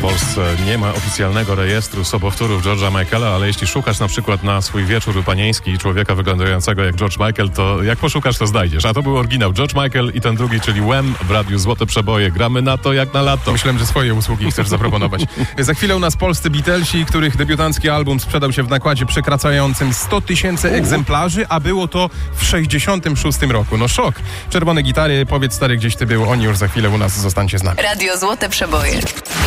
Polsce nie ma oficjalnego rejestru sobowtórów George'a Michaela, ale jeśli szukasz na przykład na swój wieczór panieński człowieka wyglądającego jak George Michael, to jak poszukasz, to znajdziesz. A to był oryginał George Michael i ten drugi, czyli Wham w radiu Złote Przeboje. Gramy na to jak na lato. Myślałem, że swoje usługi chcesz zaproponować. Za chwilę u nas polscy Beatlesi, których debiutancki album sprzedał się w nakładzie przekraczającym 100 000 egzemplarzy, a było to w 66 roku. No szok. Czerwone gitary, powiedz stary, gdzieś ty był, oni już za chwilę u nas, zostańcie z nami. Radio Złote Przeboje.